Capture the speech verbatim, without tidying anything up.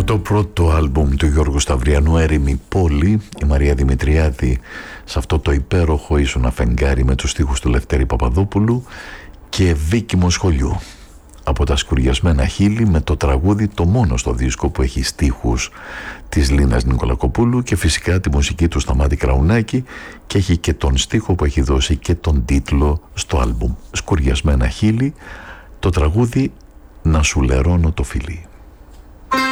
Από το πρώτο άλμπουμ του Γιώργου Σταυριανού, Έρημη Πόλη, η Μαρία Δημητριάδη σε αυτό το υπέροχο Ήσουν αφεντάρι με τους στίχους του Λευτέρη Παπαδόπουλου και Βίκυμο Σχολιού. Από τα σκουριασμένα χείλη με το τραγούδι το μόνο στο δίσκο που έχει στίχους της Λίνας Νικολακοπούλου και φυσικά τη μουσική του Σταμάτη Κραουνάκη και έχει και τον στίχο που έχει δώσει και τον τίτλο στο άλμπουμ. Σκουριασμένα χείλη, το τραγούδι «Να σου λερώνω το φιλί».